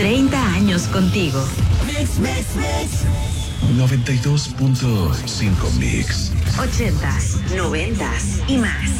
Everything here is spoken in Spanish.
30 años contigo. 92.5 Mix. 80s, 90s y más.